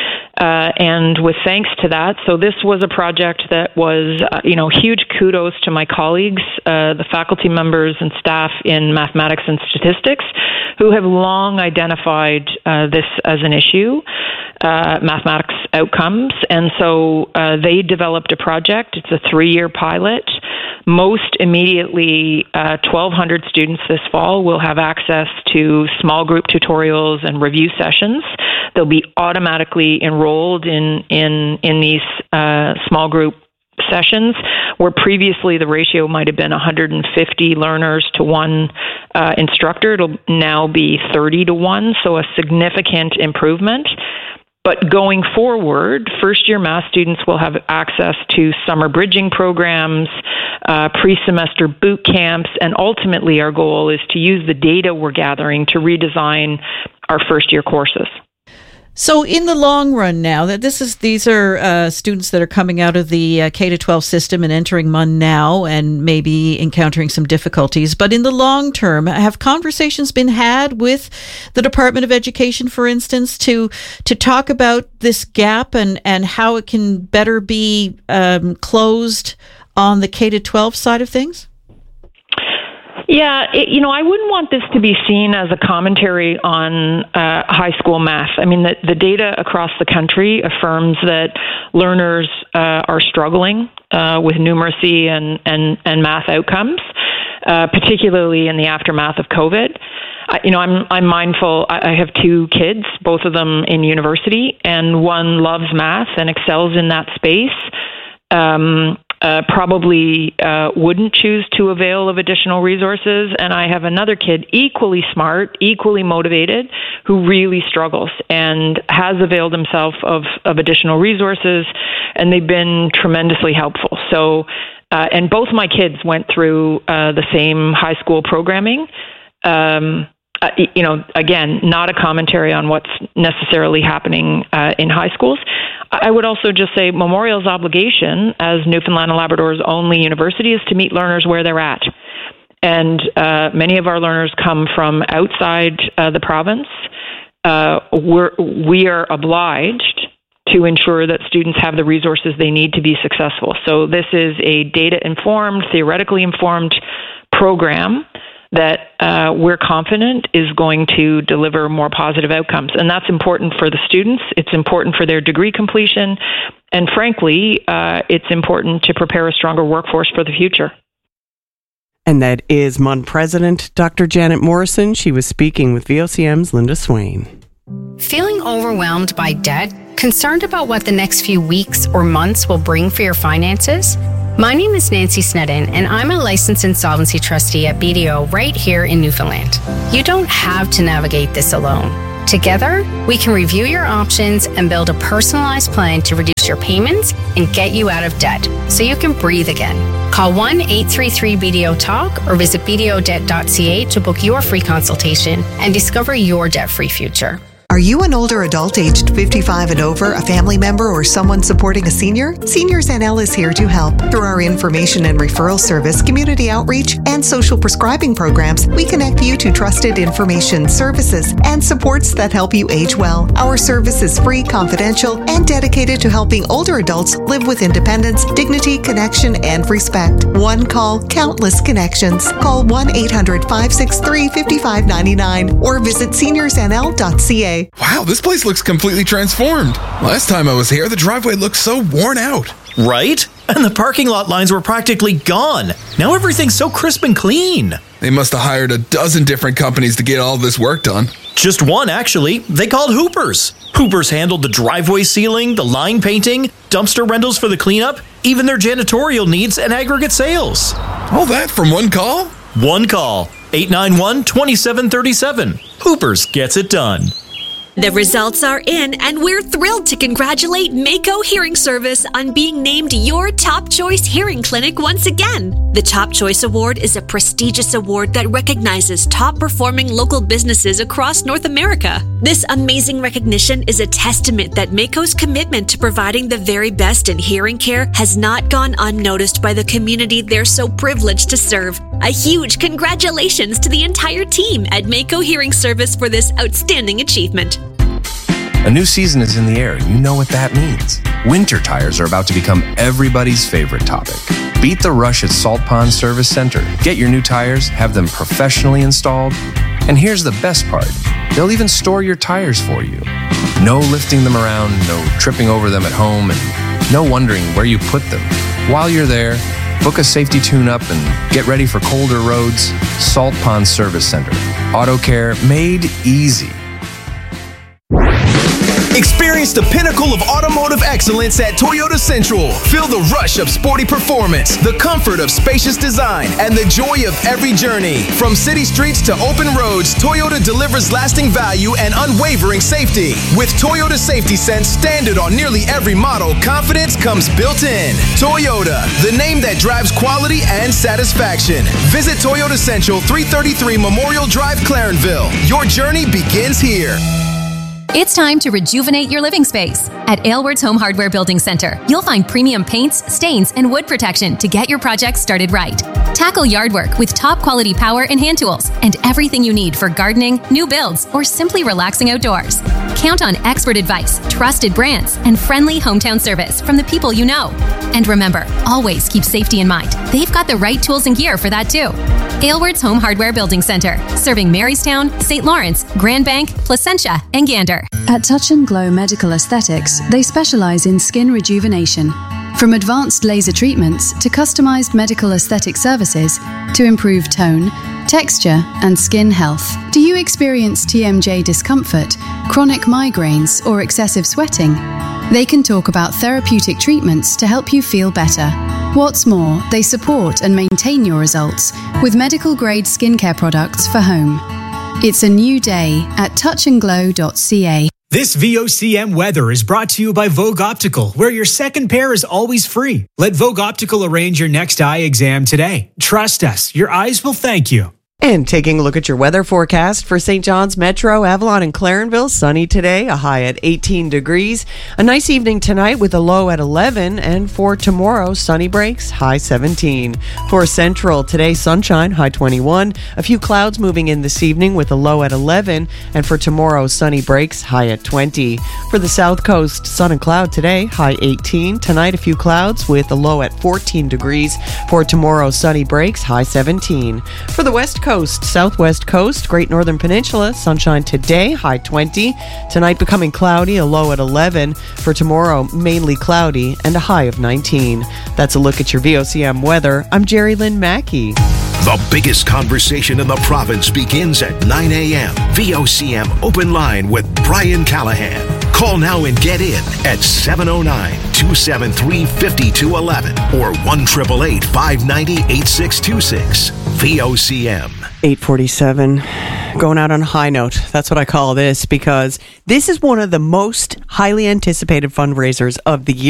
And with thanks to that, so this was a project that was, huge kudos to my colleagues, the faculty members and staff in mathematics and statistics, who have long identified this as an issue, mathematics outcomes. And so they developed a project. It's a 3-year pilot. Most immediately, 1,200 students this fall will have access to small group tutorials and review sessions. They'll be automatically enrolled in these small group sessions, where previously the ratio might have been 150 learners to one instructor. It'll now be 30 to 1, so a significant improvement. But going forward, first-year math students will have access to summer bridging programs, pre-semester boot camps, and ultimately our goal is to use the data we're gathering to redesign our first-year courses.
So in the long run now, these are students that are coming out of the K-12 system and entering MUN now and maybe encountering some difficulties. But in the long term, have conversations been had with the Department of Education, for instance, to talk about this gap and how it can better be closed on the K-12 side of things?
Yeah, I wouldn't want this to be seen as a commentary on high school math. I mean, the data across the country affirms that learners are struggling with numeracy and math outcomes, particularly in the aftermath of COVID. I'm mindful. I have 2 kids, both of them in university, and one loves math and excels in that space. Probably wouldn't choose to avail of additional resources. And I have another kid, equally smart, equally motivated, who really struggles and has availed himself of additional resources, and they've been tremendously helpful. So, and both my kids went through the same high school programming. again, not a commentary on what's necessarily happening in high schools. I would also just say Memorial's obligation as Newfoundland and Labrador's only university is to meet learners where they're at. And many of our learners come from outside the province. We are obliged to ensure that students have the resources they need to be successful. So this is a data-informed, theoretically informed program that we're confident is going to deliver more positive outcomes. And that's important for the students. It's important for their degree completion. And frankly, it's important to prepare a stronger workforce for the future.
And that is MUN President Dr. Janet Morrison. She was speaking with VOCM's Linda Swain.
Feeling overwhelmed by debt? Concerned about what the next few weeks or months will bring for your finances? My name is Nancy Snedden, and I'm a licensed insolvency trustee at BDO right here in Newfoundland. You don't have to navigate this alone. Together, we can review your options and build a personalized plan to reduce your payments and get you out of debt so you can breathe again. Call 1-833-BDO-TALK or visit bdodebt.ca to book your free consultation and discover your debt-free future.
Are you an older adult aged 55 and over, a family member, or someone supporting a senior? Seniors NL is here to help. Through our information and referral service, community outreach, and social prescribing programs, we connect you to trusted information, services, and supports that help you age well. Our service is free, confidential, and dedicated to helping older adults live with independence, dignity, connection, and respect. One call, countless connections. Call 1-800-563-5599 or visit seniorsnl.ca.
Wow, this place looks completely transformed. Last time I was here, the driveway looked so worn out.
Right? And the parking lot lines were practically gone. Now everything's so crisp and clean.
They must have hired a dozen different companies to get all this work done.
Just one, actually. They called Hoopers. Hoopers handled the driveway sealing, the line painting, dumpster rentals for the cleanup, even their janitorial needs and aggregate sales.
All that from one call?
One call. 891-2737. Hoopers gets it done.
The results are in, and we're thrilled to congratulate Mako Hearing Service on being named your Top Choice Hearing Clinic once again. The Top Choice Award is a prestigious award that recognizes top-performing local businesses across North America. This amazing recognition is a testament that Mako's commitment to providing the very best in hearing care has not gone unnoticed by the community they're so privileged to serve. A huge congratulations to the entire team at Mako Hearing Service for this outstanding achievement.
A new season is in the air, and you know what that means. Winter tires are about to become everybody's favorite topic. Beat the rush at Salt Pond Service Center. Get your new tires, have them professionally installed, and here's the best part. They'll even store your tires for you. No lifting them around, no tripping over them at home, and no wondering where you put them. While you're there, book a safety tune-up and get ready for colder roads. Salt Pond Service Center. Auto care made easy.
Experience the pinnacle of automotive excellence at Toyota Central. Feel the rush of sporty performance, the comfort of spacious design, and the joy of every journey. From city streets to open roads, Toyota delivers lasting value and unwavering safety. With Toyota Safety Sense standard on nearly every model, confidence comes built in. Toyota, the name that drives quality and satisfaction. Visit Toyota Central, 333 Memorial Drive, Clarenville. Your journey begins here.
It's time to rejuvenate your living space. At Aylward's Home Hardware Building Center, you'll find premium paints, stains, and wood protection to get your project started right. Tackle yard work with top quality power and hand tools and everything you need for gardening, new builds, or simply relaxing outdoors. Count on expert advice, trusted brands, and friendly hometown service from the people you know. And remember, always keep safety in mind. They've got the right tools and gear for that too. Aylward's Home Hardware Building Center, serving Marystown, St. Lawrence, Grand Bank, Placentia, and Gander.
At Touch and Glow Medical Aesthetics, they specialize in skin rejuvenation. From advanced laser treatments to customized medical aesthetic services to improve tone, texture, and skin health. Do you experience TMJ discomfort, chronic migraines, or excessive sweating? They can talk about therapeutic treatments to help you feel better. What's more, they support and maintain your results with medical-grade skincare products for home. It's a new day at touchandglow.ca.
This VOCM weather is brought to you by Vogue Optical, where your second pair is always free. Let Vogue Optical arrange your next eye exam today. Trust us, your eyes will thank you.
And taking a look at your weather forecast for St. John's Metro, Avalon, and Clarenville. Sunny today, a high at 18 degrees. A nice evening tonight with a low at 11. And for tomorrow, sunny breaks, high 17. For Central, today, sunshine, high 21. A few clouds moving in this evening with a low at 11. And for tomorrow, sunny breaks, high at 20. For the South Coast, sun and cloud today, high 18. Tonight, a few clouds with a low at 14 degrees. For tomorrow, sunny breaks, high 17. For the West Coast, Southwest Coast, Great Northern Peninsula, sunshine today, high 20. Tonight becoming cloudy, a low at 11. For tomorrow, mainly cloudy and a high of 19. That's a look at your VOCM weather. I'm Jerry Lynn Mackey.
The biggest conversation in the province begins at 9 a.m. VOCM Open Line with Brian Callahan. Call now and get in at 709-273-5211 or 1-888-590-8626. VOCM.
8:47. Going out on a high note. That's what I call this, because this is one of the most highly anticipated fundraisers of the year.